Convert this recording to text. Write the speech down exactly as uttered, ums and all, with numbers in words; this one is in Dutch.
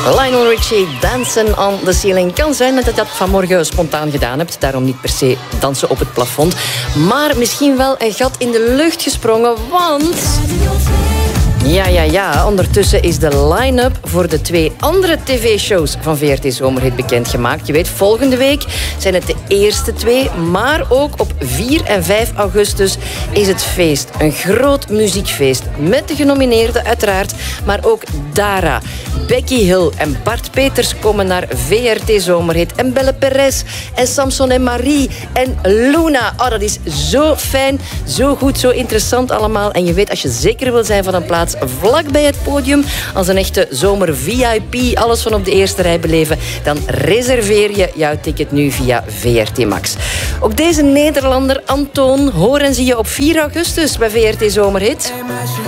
Lionel Richie, Dancing on the Ceiling. Kan zijn dat je dat vanmorgen spontaan gedaan hebt. Daarom niet per se dansen op het plafond. Maar misschien wel een gat in de lucht gesprongen, want... Ja, ja, ja. Ondertussen is de line-up voor de twee andere tv-shows van V R T Zomerhit bekendgemaakt. Je weet, volgende week zijn het de eerste twee. Maar ook op vier en vijf augustus is het feest. Een groot muziekfeest. Met de genomineerden uiteraard. Maar ook Dara, Becky Hill en Bart Peters komen naar V R T Zomerhit. En Belle Perez en Samson en Marie en Luna. Oh, dat is zo fijn, zo goed, zo interessant allemaal. En je weet, als je zeker wil zijn van een plaats vlak bij het podium, als een echte zomer V I P, alles van op de eerste rij beleven, dan reserveer je jouw ticket nu via V R T Max. Ook deze Nederlander, Antoon, hoor en zie je op vier augustus bij V R T Zomerhit.